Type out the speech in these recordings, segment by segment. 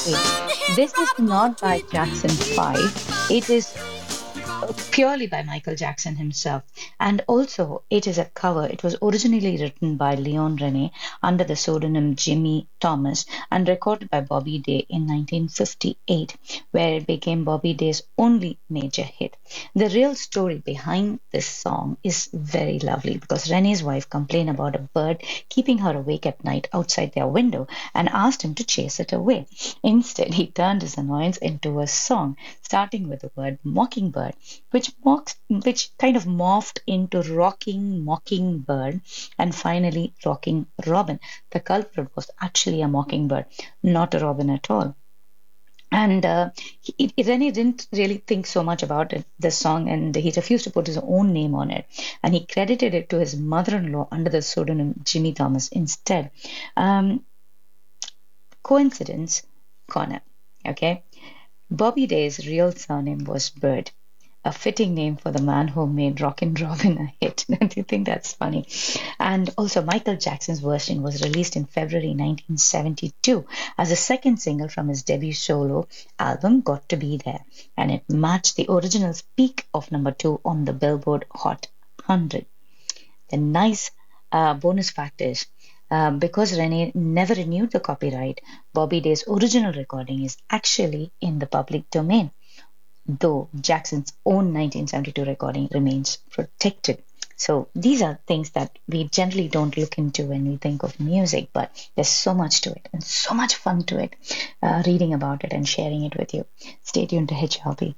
This is not by Jackson 5. It is purely by Michael Jackson himself. And also, it is a cover. It was originally written by Leon Rene under the pseudonym Jimmy Thomas and recorded by Bobby Day in 1958, where it became Bobby Day's only major hit. The real story behind this song is very lovely because Rene's wife complained about a bird keeping her awake at night outside their window and asked him to chase it away. Instead, he turned his annoyance into a song, starting with the word mockingbird, which kind of morphed into rocking mockingbird and finally rocking robin. The culprit was actually a mockingbird, not a robin at all. And Rene didn't really think so much about the song, and he refused to put his own name on it. And he credited it to his mother-in-law under the pseudonym Jimmy Thomas instead. Coincidence, Connor. Okay, Bobby Day's real surname was Bird, a fitting name for the man who made Rockin' Robin a hit. Don't you think that's funny? And also, Michael Jackson's version was released in February 1972 as a second single from his debut solo album, Got to Be There. And it matched the original's peak of number 2 on the Billboard Hot 100. The nice bonus fact is, because Rene never renewed the copyright, Bobby Day's original recording is actually in the public domain, though Jackson's own 1972 recording remains protected. So these are things that we generally don't look into when we think of music, but there's so much to it and so much fun to it, reading about it and sharing it with you. Stay tuned to HRB.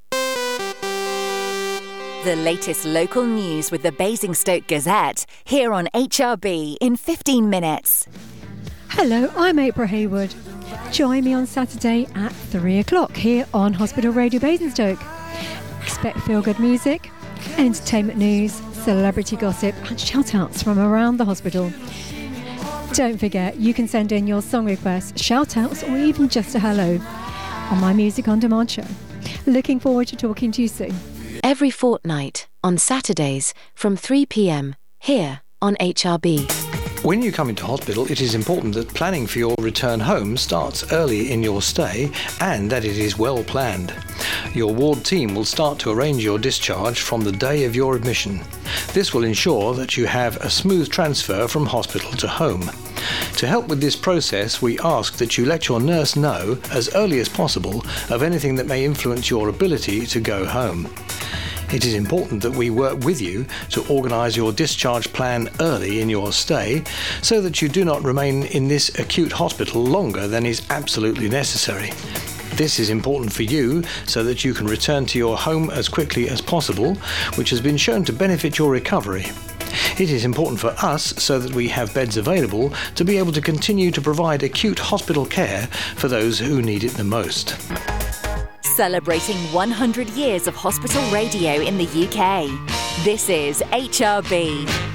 The latest local news with the Basingstoke Gazette, here on HRB in 15 minutes. Hello, I'm April Hayward. Join me on Saturday at 3 o'clock here on Hospital Radio Basingstoke. Expect feel-good music, entertainment news, celebrity gossip and shout-outs from around the hospital. Don't forget, you can send in your song requests, shout-outs or even just a hello on my Music On Demand show. Looking forward to talking to you soon. Every fortnight on Saturdays from 3 p.m. here on HRB. When you come into hospital, it is important that planning for your return home starts early in your stay and that it is well planned. Your ward team will start to arrange your discharge from the day of your admission. This will ensure that you have a smooth transfer from hospital to home. To help with this process, we ask that you let your nurse know as early as possible of anything that may influence your ability to go home. It is important that we work with you to organise your discharge plan early in your stay so that you do not remain in this acute hospital longer than is absolutely necessary. This is important for you so that you can return to your home as quickly as possible, which has been shown to benefit your recovery. It is important for us so that we have beds available to be able to continue to provide acute hospital care for those who need it the most. Celebrating 100 years of hospital radio in the UK. This is HRB.